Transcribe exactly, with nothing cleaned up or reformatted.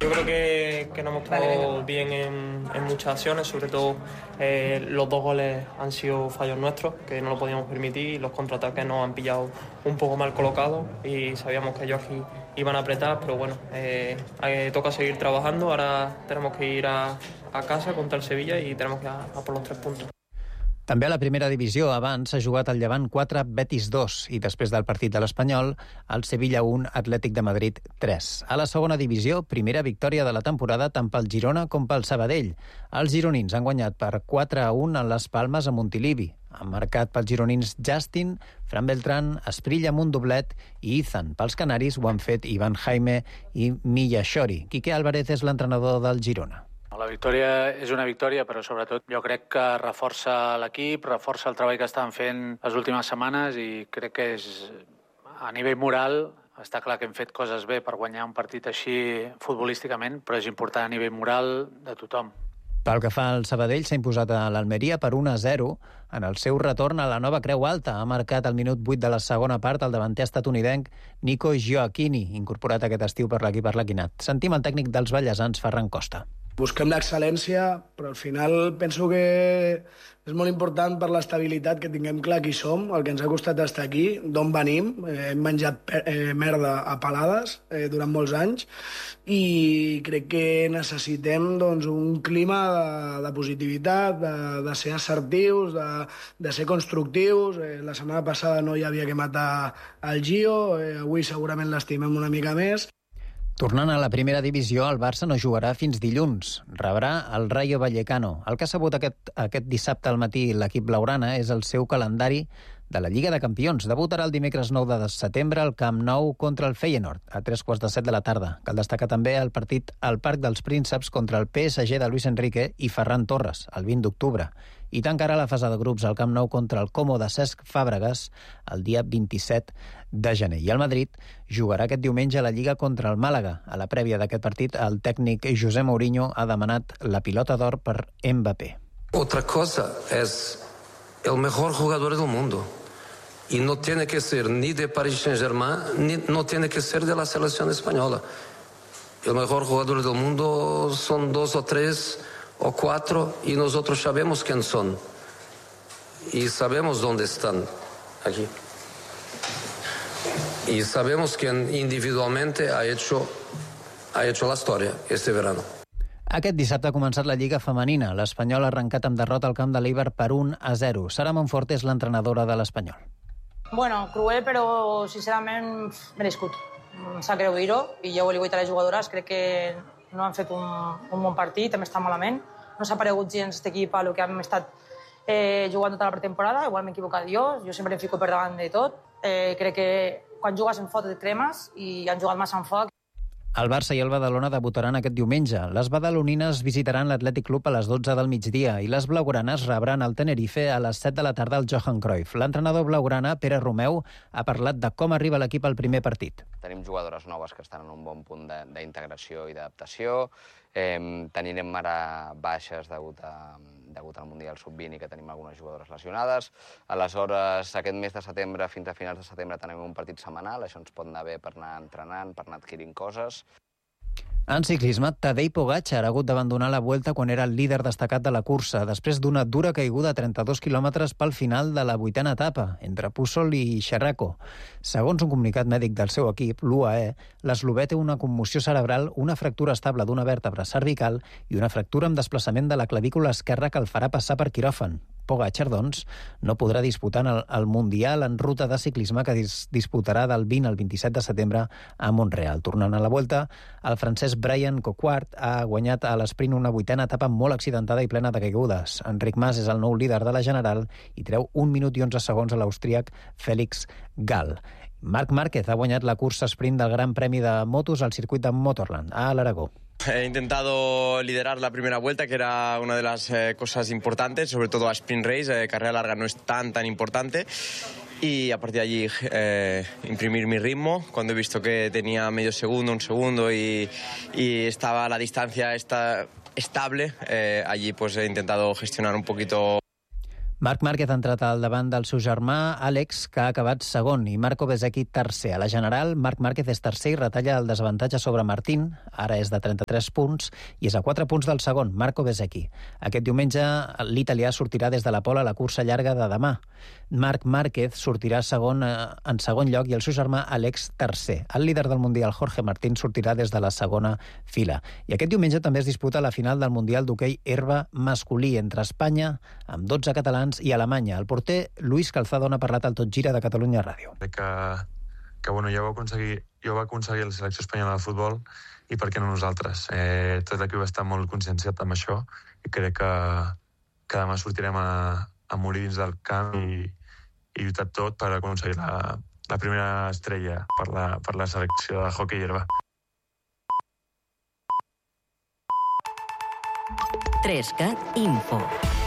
Yo creo que, que nos hemos quedado bien en, en muchas acciones, sobre todo eh, los dos goles han sido fallos nuestros, que no lo podíamos permitir, y los contraataques nos han pillado un poco mal colocados y sabíamos que ellos aquí iban a apretar, pero bueno, eh, eh, toca seguir trabajando, ahora tenemos que ir a, a casa contra el Sevilla y tenemos que ir a, a por los tres puntos. També a la primera divisió, abans s'ha jugat al Llevant quatre, Betis dos, i després del partit de l'Espanyol, el Sevilla un, Atlètic de Madrid tres. A la segona divisió, primera victòria de la temporada tant pel Girona com pel Sabadell. Els gironins han guanyat per quatre a un en les Palmes a Montilivi. Han marcat pels gironins Justin, Fran Beltrán, Esprilla amb un doblet i Ethan. Pels canaris ho han fet Ivan Jaime i Milla Shori. Quique Álvarez és l'entrenador del Girona. La victòria és una victòria, però sobretot jo crec que reforça l'equip, reforça el treball que estan fent les últimes setmanes i crec que és, a nivell moral, està clar que hem fet coses bé per guanyar un partit així futbolísticament, però és important a nivell moral de tothom. Pel que fa al Sabadell, s'ha imposat a l'Almeria per un a zero. En el seu retorn a la nova Creu Alta ha marcat al minut vuit de la segona part el davanter estatunidenc Nico Gioacchini, incorporat aquest estiu per l'equip arlequinat. Sentim el tècnic dels ballesans, Ferran Costa. Busquem l'excel·lència, però al final penso que és molt important per l'estabilitat que tinguem clar qui som, el que ens ha costat estar aquí, d'on venim. Eh, hem menjat eh, merda a palades eh, durant molts anys i crec que necessitem doncs, un clima de, de positivitat, de, de ser assertius, de, de ser constructius. Eh, la setmana passada no hi havia que matar el Gio, eh, avui segurament l'estimem una mica més. Tornant a la primera divisió, el Barça no jugarà fins dilluns. Rebrà el Rayo Vallecano. El que ha sabut aquest, aquest dissabte al matí l'equip blaugrana és el seu calendari de la Lliga de Campions. Debutarà el dimecres nou de setembre al Camp Nou contra el Feyenoord, a tres quarts de set de la tarda. Cal destacar també el partit al Parc dels Prínceps contra el P S G de Luis Enrique i Ferran Torres, el vint d'octubre. I tancarà la fase de grups al Camp Nou contra el Como de Cesc Fàbregas el dia vint-i-set de gener. I el Madrid jugarà aquest diumenge a la Lliga contra el Màlaga. A la prèvia d'aquest partit, el tècnic José Mourinho ha demanat la pilota d'or per Mbappé. Otra cosa es el mejor jugador del mundo. Y no tiene que ser ni de Paris Saint-Germain, ni no tiene que ser de la selección española. El mejor jugador del mundo son dos o tres o cuatro y nosotros sabemos quién son. Y sabemos dónde están aquí. Y sabemos quién individualmente ha hecho, ha hecho la historia este verano. Aquest dissabte ha començat la Lliga Femenina. L'Espanyol ha arrencat amb derrota al camp de l'Eibar per un a zero. Sara Monfort és l'entrenadora de l'Espanyol. Bueno, cruel, però sincerament merescut. Em sap greu dir-ho i jo li vull dir a les jugadores, crec que no han fet un, un bon partit, hem estat malament. No s'ha paregut gens aquest equip a el que hem estat eh, jugant tota la pretemporada, igual m'he equivocat jo, jo sempre em fico per davant de tot. Eh, crec que quan jugues en foc et cremes i han jugat massa en foc. El Barça i el Badalona debutaran aquest diumenge. Les badalonines visitaran l'Atlètic Club a les dotze del migdia i les blaugranes rebran el Tenerife a les set de la tarda al Johan Cruyff. L'entrenador blaugrana, Pere Romeu, ha parlat de com arriba l'equip al primer partit. Tenim jugadores noves que estan en un bon punt d'integració i d'adaptació. Eh, tenim ara baixes degut, a, degut al Mundial sub vint i que tenim algunes jugadores lesionades. Aleshores, aquest mes de setembre, fins a finals de setembre, tenim un partit setmanal. Això ens pot anar bé per anar entrenant, per anar adquirint coses. En ciclisme, Tadej Pogačar ha hagut d'abandonar la Vuelta quan era el líder destacat de la cursa, després d'una dura caiguda a trenta-dos quilòmetres pel final de la vuitena etapa, entre Pússol i Xerraco. Segons un comunicat mèdic del seu equip, l'U A E, l'eslovè té una commoció cerebral, una fractura estable d'una vèrtebra cervical i una fractura amb desplaçament de la clavícula esquerra que el farà passar per quiròfan. Pogačar, doncs, no podrà disputar el, el Mundial en ruta de ciclisme que dis, disputarà del vint al vint-i-set de setembre a Montreal. Tornant a la Vuelta, el francès Brian Coquart ha guanyat a l'esprint una vuitena etapa molt accidentada i plena de caigudes. Enric Mas és el nou líder de la General i treu un minut i onze segons a l'austríac Félix Gall. Marc Márquez ha guanyat la cursa sprint del Gran Premi de Motos al circuit de Motorland, a l'Aragó. He intentado liderar la primera vuelta, que era una de las eh, cosas importantes, sobre todo a sprint race, eh, carrera larga no es tan tan importante. Y a partir de allí eh, imprimir mi ritmo. Cuando he visto que tenía medio segundo, un segundo y, y estaba la distancia esta, estable, eh, allí pues he intentado gestionar un poquito. Marc Márquez ha entrat al davant del seu germà Àlex, que ha acabat segon, i Marco Bezzecchi tercer. A la general, Marc Márquez és tercer i retalla el desavantatge sobre Martín, ara és de trenta-tres punts, i és a quatre punts del segon, Marco Bezzecchi. Aquest diumenge l'italià sortirà des de la pole a la cursa llarga de demà. Marc Márquez sortirà segon, en segon lloc i el seu germà Àlex tercer. El líder del Mundial, Jorge Martín, sortirà des de la segona fila. I aquest diumenge també es disputa la final del Mundial d'hoquei herba masculí entre Espanya, amb dotze catalans, i Alemanya. El porter Luis Calzado n'ha parlat al Tot Gira de Catalunya Ràdio. Crec que, que bueno, ja ho va aconseguir, ja ho va aconseguir la selecció espanyola de futbol i per què no nosaltres. Eh, tot l'equip està molt conscienciat amb això i crec que, que demà sortirem a, a morir dins del camp i, i lluitar tot per aconseguir la, la primera estrella per la, per la selecció de hoquei herba. tres cat Info.